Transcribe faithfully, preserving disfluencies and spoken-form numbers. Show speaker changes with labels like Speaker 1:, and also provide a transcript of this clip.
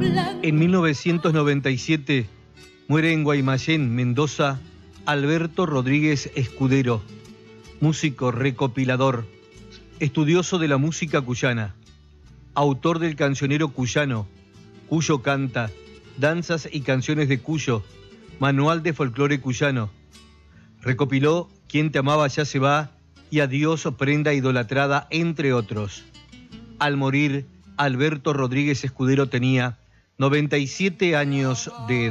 Speaker 1: En mil novecientos noventa y siete muere en Guaymallén, Mendoza, Alberto Rodríguez Escudero, músico recopilador, estudioso de la música cuyana, autor del cancionero cuyano, Cuyo canta, danzas y canciones de Cuyo, manual de folclore cuyano. Recopiló Quien te amaba ya se va y Adiós prenda idolatrada, entre otros. Al morir, Alberto Rodríguez Escudero tenía noventa y siete años de edad.